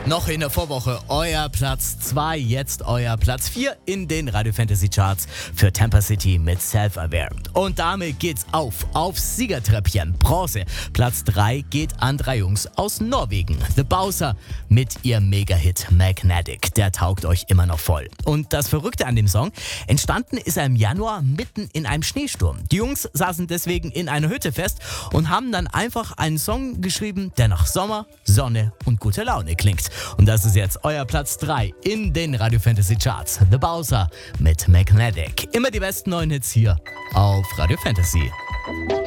Noch in der Vorwoche euer Platz 2, jetzt euer Platz 4 in den Radio Fantasy Charts für Tampa City mit Self-Aware. Und damit geht's aufs Siegertreppchen. Bronze. Platz 3 geht an 3 Jungs aus Norwegen. The Bowser mit ihrem Mega-Hit Magnetic. Der taugt euch immer noch voll. Und das Verrückte an dem Song, entstanden ist er im Januar mitten in einem Schneesturm. Die Jungs saßen deswegen in einer Hütte fest und haben dann einfach einen Song geschrieben, der nach Sommer, Sonne und guter Laune klingt. Und das ist jetzt euer Platz 3 in den Radio Fantasy Charts. The Bowser mit Magnetic. Immer die besten neuen Hits hier auf Radio Fantasy.